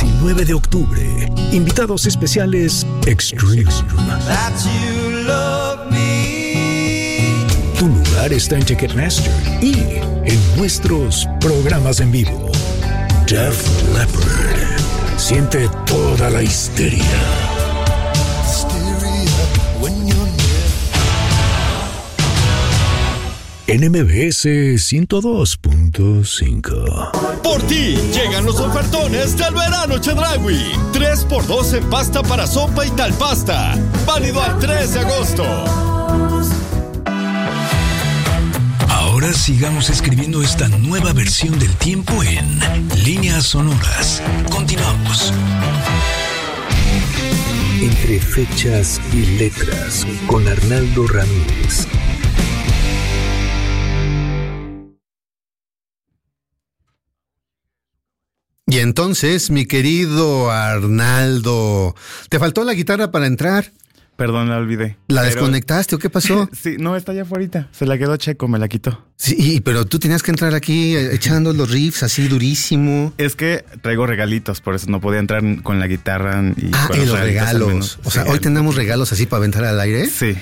19 de octubre. Invitados especiales Extreme. Tu lugar está en Ticketmaster y en nuestros programas en vivo. Def Leppard. Siente toda la histeria. En MBS 102.5. Por ti llegan los ofertones del verano Chedraui. 3x2 en pasta para sopa y tal pasta. Válido al 3 de agosto. Ahora sigamos escribiendo esta nueva versión del tiempo en Líneas Sonoras. Continuamos. Entre fechas y letras con Arnaldo Ramírez. Y entonces, mi querido Arnaldo, ¿te faltó la guitarra para entrar? Perdón, la olvidé. ¿La desconectaste o qué pasó? Sí, no, está allá afuera. Se la quedó Checo, me la quitó. Sí, pero tú tenías que entrar aquí echando los riffs así durísimo. Es que traigo regalitos, por eso no podía entrar con la guitarra. Y los regalos. O sea, hoy tenemos regalos así para aventar al aire. Sí.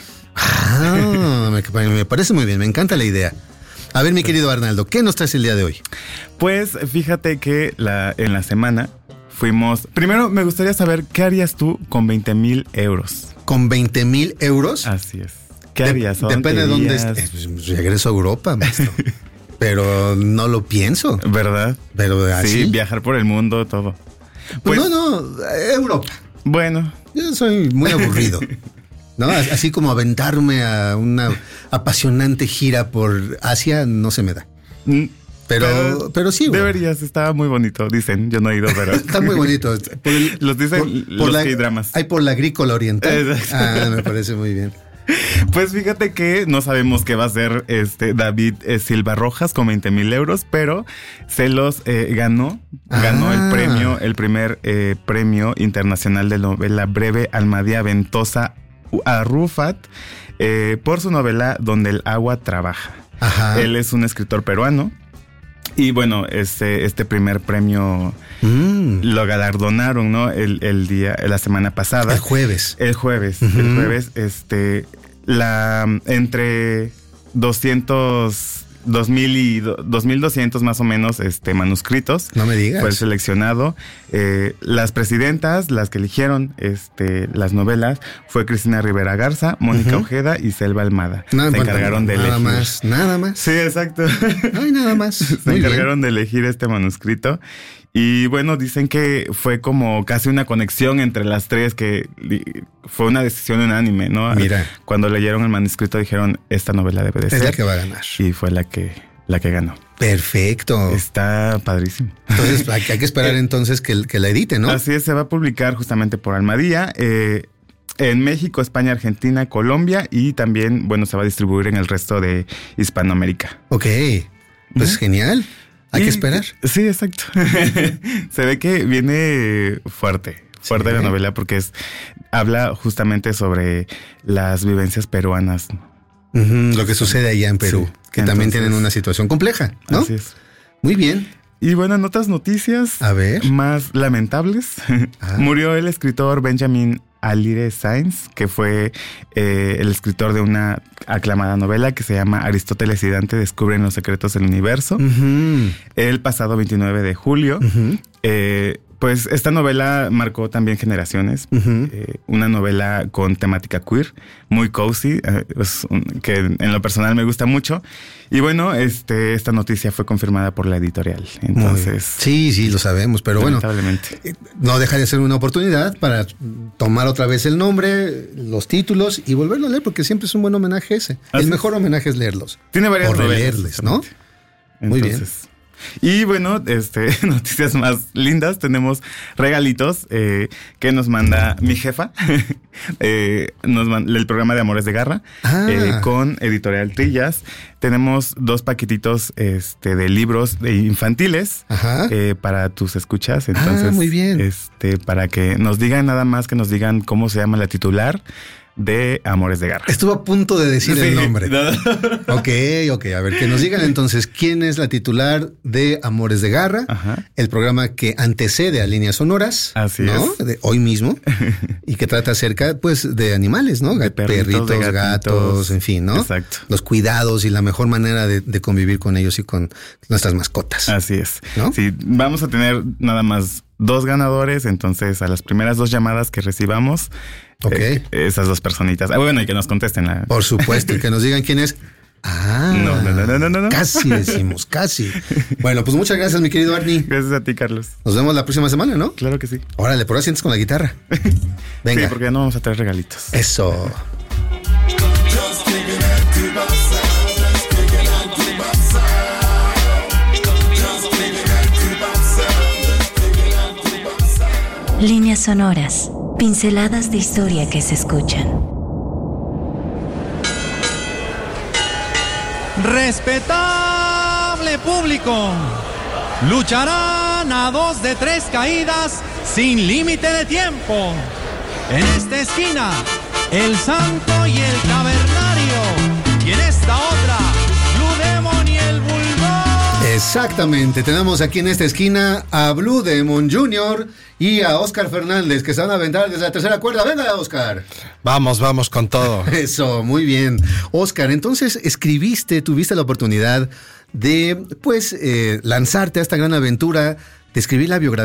Me parece muy bien, me encanta la idea. A ver, mi querido Arnaldo, ¿qué nos traes el día de hoy? Pues fíjate que en la semana fuimos... Primero me gustaría saber, ¿qué harías tú con 20,000 euros? ¿Con 20,000 euros? Así es. ¿Qué harías? Depende de dónde estés. Pues regreso a Europa, maestro. Pero no lo pienso. ¿Verdad? Pero así. Sí, viajar por el mundo, todo. Pues no, Europa. Bueno. Yo soy muy aburrido. ¿No? Así como aventarme a una apasionante gira por Asia no se me da. Pero sí, güey. Deberías, está muy bonito, dicen. Yo no he ido, pero... Está muy bonito. Los dicen los K-dramas. Hay por la agrícola oriental. Exacto. Me parece muy bien. Pues fíjate que no sabemos qué va a hacer David Silva Rojas con 20,000 euros, pero se los ganó el primer premio internacional de novela breve Almadía Ventosa Arrufat por su novela Donde el agua trabaja. Ajá. Él es un escritor peruano. Y bueno, este primer premio lo galardonaron, ¿no? La semana pasada. El jueves. Entre 2,000 y 2,200 más o menos manuscritos. No me digas. Fue seleccionado. Las presidentas, las que eligieron las novelas, fue Cristina Rivera Garza, Mónica Ojeda y Selva Almada. Se encargaron de elegir. Nada más. Sí, exacto. Ay, nada más. Se encargaron de elegir este manuscrito. Y bueno, dicen que fue como casi una conexión entre las tres, que fue una decisión unánime, ¿no? Mira. Cuando leyeron el manuscrito dijeron, esta novela debe de ser. Es la que va a ganar. Y fue la que ganó. Perfecto. Está padrísimo. Entonces hay que esperar entonces que la edite, ¿no? Así es, se va a publicar justamente por Almadía, en México, España, Argentina, Colombia, y también, bueno, se va a distribuir en el resto de Hispanoamérica. Ok, pues genial. Hay que esperar. Sí, exacto. Se ve que viene fuerte la novela, porque habla justamente sobre las vivencias peruanas. Lo que sucede allá en Perú, sí, que entonces, también tienen una situación compleja, ¿no? Así es. Muy bien. Y bueno, en otras noticias más lamentables, murió el escritor Benjamin Alire Sáenz, que fue el escritor de una aclamada novela que se llama Aristóteles y Dante descubren los secretos del universo. El pasado 29 de julio. Pues esta novela marcó también generaciones. Una novela con temática queer, muy cozy, que en lo personal me gusta mucho. Y bueno, esta noticia fue confirmada por la editorial. Entonces, sí, lo sabemos, pero bueno, no deja de ser una oportunidad para tomar otra vez el nombre, los títulos y volverlo a leer, porque siempre es un buen homenaje ese. El mejor homenaje es leerlos. Tiene varias novelas, releerles, ¿no? Muy bien. Y bueno, noticias más lindas, tenemos regalitos que nos manda mi jefa, nos manda el programa de Amores de Garra, con Editorial Trillas. Tenemos 2 paquetitos de libros infantiles para tus escuchas. Entonces, muy bien. Para que nos digan, nada más que nos digan cómo se llama la titular de Amores de Garra. Estuvo a punto de decir el nombre. Ok. A ver, que nos digan entonces quién es la titular de Amores de Garra, el programa que antecede a Líneas Sonoras. Así ¿no? es. De hoy mismo. Y que trata acerca, pues, de animales, ¿no? De perritos, gatos, en fin, ¿no? Exacto. Los cuidados y la mejor manera de convivir con ellos y con nuestras mascotas. Así es. ¿No? Sí, vamos a tener nada más 2 ganadores, entonces a las primeras 2 llamadas que recibamos, esas 2 personitas. Bueno, y que nos contesten. Por supuesto, y que nos digan quién es. No. Casi decimos, casi. Bueno, pues muchas gracias, mi querido Arnie. Gracias a ti, Carlos. Nos vemos la próxima semana, ¿no? Claro que sí. Órale, por ahora sientes con la guitarra. Venga. Sí, porque ya no vamos a traer regalitos. Eso. Líneas sonoras, pinceladas de historia que se escuchan. Respetable público, lucharán a 2 de 3 caídas sin límite de tiempo. En esta esquina, el Santo y el Cavernario, y en esta otra, Blue Demon y el Bulldog. Exactamente, tenemos aquí en esta esquina a Blue Demon Jr. y a Oscar Fernández, que se van a aventar desde la tercera cuerda. Venga, Oscar. Vamos con todo. Eso, muy bien. Oscar, entonces tuviste la oportunidad de, pues, lanzarte a esta gran aventura de escribir la biografía